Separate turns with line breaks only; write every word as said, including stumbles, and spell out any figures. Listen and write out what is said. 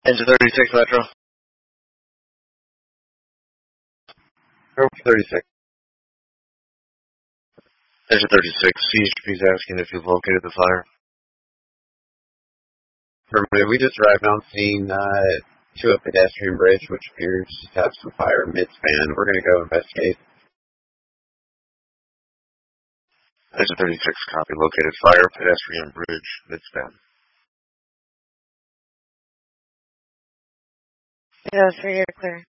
Engine thirty-six, Metro.
Go for thirty-six.
Engine thirty-six, C H P is asking if you've located the fire.
Affirmative. We just arrived on scene uh, to a pedestrian bridge, which appears to have some fire mid-span. We're going to go investigate.
Engine thirty-six, copy. Located fire, pedestrian bridge, mid-span.
Yeah, three, you're clear.